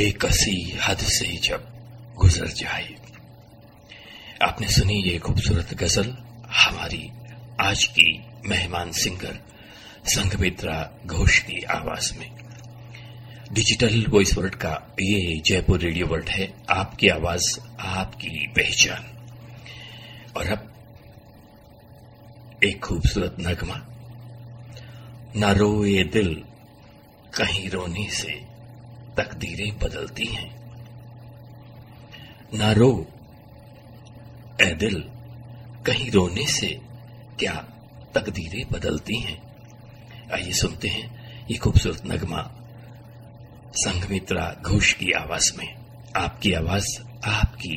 बेकसी हद से जब गुजर जाए। आपने सुनी ये खूबसूरत गजल हमारी आज की मेहमान सिंगर संघमित्रा घोष की आवाज में। डिजिटल वॉइस वर्ल्ड का ये जयपुर रेडियो वर्ल्ड है, आपकी आवाज आपकी पहचान। और अब एक खूबसूरत नगमा, ना रोए दिल कहीं रोने से तकदीरें बदलती हैं। ना रो ए दिल कहीं रोने से क्या तकदीरें बदलती हैं। आइए सुनते हैं ये खूबसूरत नगमा संघमित्रा घोष की आवाज में। आपकी आवाज आपकी